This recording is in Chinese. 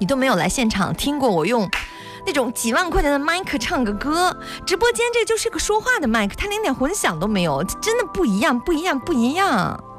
你都没有来现场听过我用那种几万块钱的麦克唱个歌，直播间这就是个说话的麦克，它连点混响都没有，真的不一样，不一样，不一样。